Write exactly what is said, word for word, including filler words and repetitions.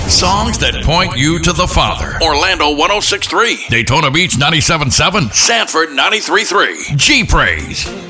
Songs that point you to the Father. Orlando one oh six point three. Daytona Beach ninety-seven point seven. Sanford ninety-three point three. G-Praise.